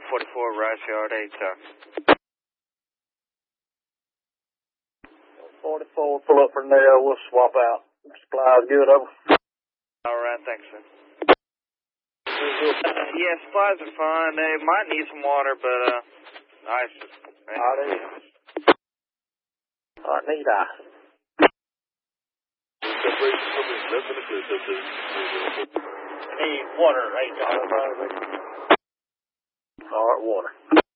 44, Rice Yard, 8. 44, pull up for Nell. We'll swap out. Supplies good, over. All right, thanks, sir. Yeah, supplies are fine. They might need some water, but ice is... I need ice. Need water, $8. All right, water.